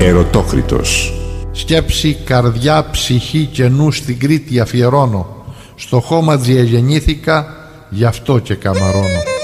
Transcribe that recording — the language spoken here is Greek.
Ερωτόκριτος. Σκέψη, καρδιά, ψυχή και νου στην Κρήτη αφιερώνω. Στο Χώματζι γεννήθηκα, γι' αυτό και καμαρώνω.